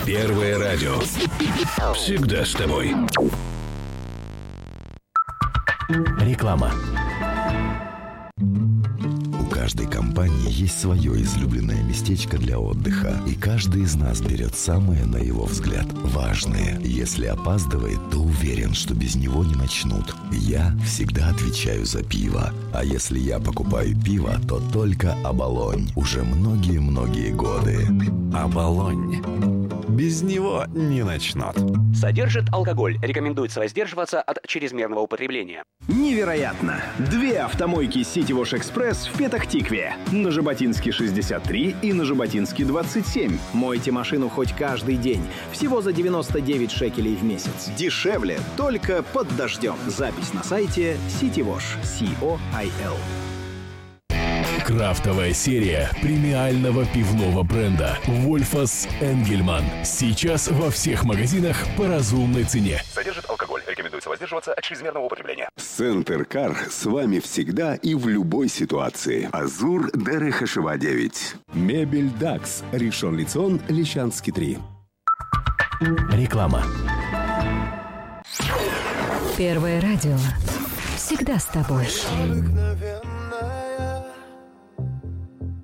Первое радио. Всегда с тобой. Реклама. У каждой компании есть свое излюбленное местечко для отдыха, и каждый из нас берет самое, на его взгляд, важное. Если опаздывает, то уверен, что без него не начнут. Я всегда отвечаю за пиво. А если я покупаю пиво, то только «Оболонь». Уже многие-многие годы. «Оболонь». Без него не начнут. Содержит алкоголь. Рекомендуется воздерживаться от чрезмерного употребления. Невероятно! 2 автомойки City Wash Express в Петах-Тикве. На Жаботинске 63 и на Жаботинске 27. Мойте машину хоть каждый день. Всего за 99 шекелей в месяц. Дешевле только под дождем. Запись на сайте City Wash. C-O-I-L. Крафтовая серия премиального пивного бренда «Вольфас Энгельман». Сейчас во всех магазинах по разумной цене. Содержит алкоголь. Рекомендуется воздерживаться от чрезмерного употребления. Центр Кар с вами всегда и в любой ситуации. Азур Дерехашева 9. Мебель Дакс. Ришон Лицон, Лещанский 3. Реклама. Первое радио. Всегда с тобой.